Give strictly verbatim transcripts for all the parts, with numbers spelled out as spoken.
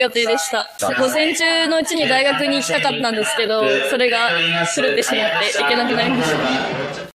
予定でした。午前中のうちに大学に行きたかったんですけど、それが狂ってしまって行けなくなりました。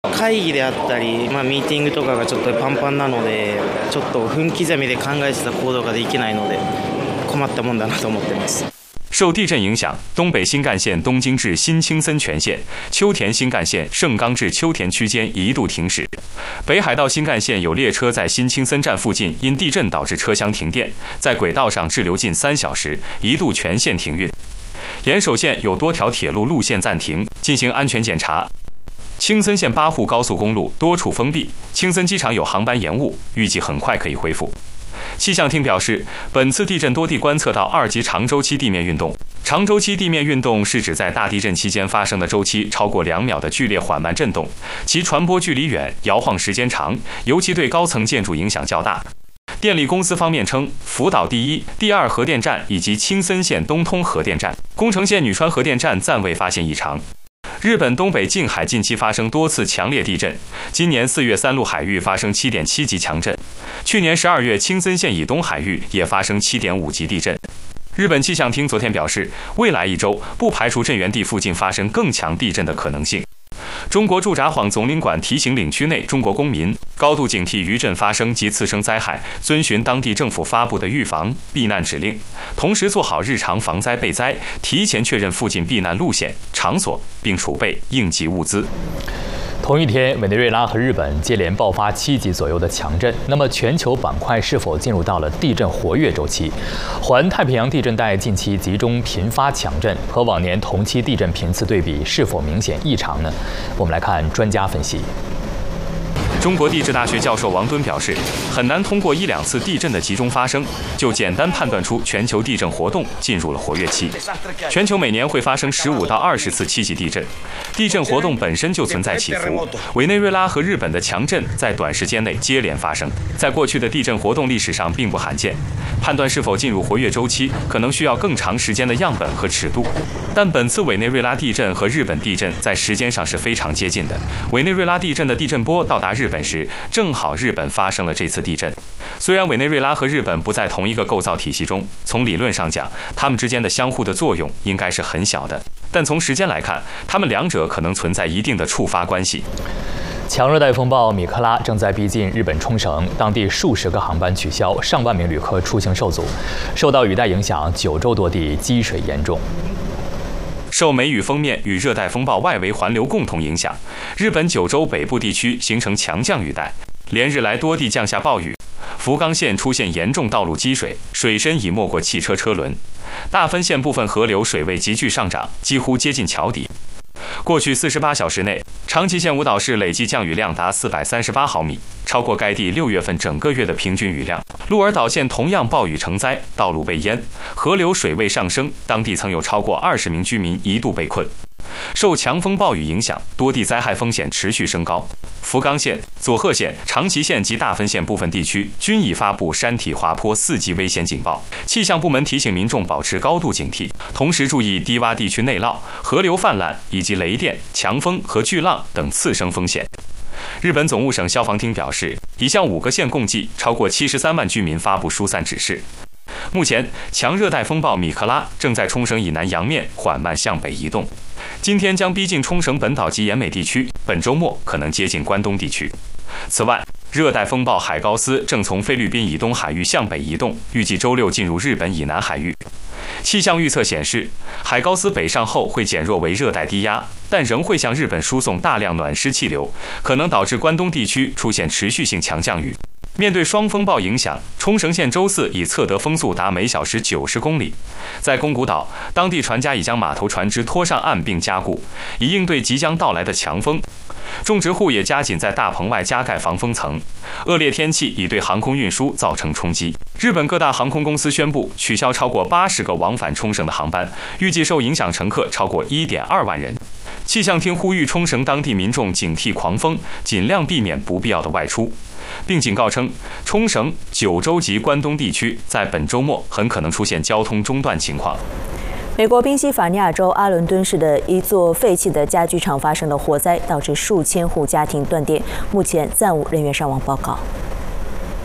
会議であったり、まあ、ミーティングとかがちょっとパンパンなので、ちょっと分刻みで考えてた行動ができないので、困ったもんだなと思ってます。 受地震影响，东北新干线东京至新青森全线、秋田新干线盛冈至秋田区间一度停驶。北海道新干线有列车在新青森站附近因地震导致车厢停电，在轨道上滞留近三小时，一度全线停运。岩手县有多条铁路路线暂停，进行安全检查。青森县八户高速公路多处封闭，青森机场有航班延误，预计很快可以恢复。气象厅表示，本次地震多地观测到二级长周期地面运动。长周期地面运动是指在大地震期间发生的周期超过两秒的剧烈缓慢震动，其传播距离远，摇晃时间长，尤其对高层建筑影响较大。电力公司方面称，福岛第一、第二核电站以及青森县东通核电站、宫城县女川核电站暂未发现异常。日本东北近海近期发生多次强烈地震，今年四月三陆海域发生 七点七 级强震，去年十二月青森县以东海域也发生 七点五 级地震。日本气象厅昨天表示，未来一周不排除震源地附近发生更强地震的可能性。中国驻札幌总领馆提醒领区内中国公民高度警惕余震发生及次生灾害，遵循当地政府发布的预防避难指令，同时做好日常防灾备灾，提前确认附近避难路线、场所，并储备应急物资。 同一天，委内瑞拉和日本接连爆发七级左右的强震，那么全球板块是否进入到了地震活跃周期？环太平洋地震带近期集中频发强震，和往年同期地震频次对比是否明显异常呢？我们来看专家分析。 中国地质大学教授王敦表示，很难通过一两次地震的集中发生，就简单判断出全球地震活动进入了活跃期。全球每年会发生十五到二十次七级地震，地震活动本身就存在起伏。委内瑞拉和日本的强震在短时间内接连发生，在过去的地震活动历史上并不罕见。判断是否进入活跃周期，可能需要更长时间的样本和尺度。但本次委内瑞拉地震和日本地震在时间上是非常接近的。委内瑞拉地震的地震波到达日本时，正好日本发生了这次地震。虽然委内瑞拉和日本不在同一个构造体系中，从理论上讲，它们之间的相互的作用应该是很小的，但从时间来看，它们两者可能存在一定的触发关系。 强热带风暴米克拉正在逼近日本冲绳，当地数十个航班取消，上万名旅客出行受阻。受到雨带影响，九州多地积水严重。 受梅雨锋面与热带风暴外围环流共同影响，日本九州北部地区形成强降雨带，连日来多地降下暴雨。福冈县出现严重道路积水，水深已没过汽车车轮。大分县部分河流水位急剧上涨，几乎接近桥底。过去四十八小时内，长崎县五岛市累计降雨量达四百三十八毫米，超过该地六月份整个月的平均雨量。鹿儿岛县同样暴雨成灾，道路被淹，河流水位上升，当地曾有超过二十名居民一度被困。受强风暴雨影响，多地灾害风险持续升高。福冈县、佐贺县、长崎县及大分县部分地区均已发布山体滑坡四级危险警报。气象部门提醒民众保持高度警惕，同时注意低洼地区内涝、河流泛滥以及雷电、强风和巨浪等次生风险。日本总务省消防厅表示，已向五个县共计超过七十三万居民发布疏散指示。目前，强热带风暴米克拉正在冲绳以南洋面缓慢向北移动，今天将逼近冲绳本岛及奄美地区，本周末可能接近关东地区。此外，热带风暴海高斯正从菲律宾以东海域向北移动，预计周六进入日本以南海域。气象预测显示，海高斯北上后会减弱为热带低压，但仍会向日本输送大量暖湿气流，可能导致关东地区出现持续性强降雨。面对双风暴影响，冲绳县周四已测得风速达每小时九十公里。在宫古岛，当地船家已将码头船只拖上岸并加固，以应对即将到来的强风。种植户也加紧在大棚外加盖防风层。恶劣天气已对航空运输造成冲击。日本各大航空公司宣布取消超过八十个往返冲绳的航班，预计受影响乘客超过 一点二万人。气象厅呼吁冲绳当地民众警惕狂风，尽量避免不必要的外出，并警告称，冲绳、九州及关东地区在本周末很可能出现交通中断情况。 美国宾夕法尼亚州阿伦敦市的一座废弃的家具厂发生了火灾，导致数千户家庭断电，目前暂无人员伤亡报告。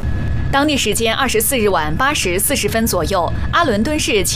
当地时间二十四日晚八时四十分左右，阿伦敦市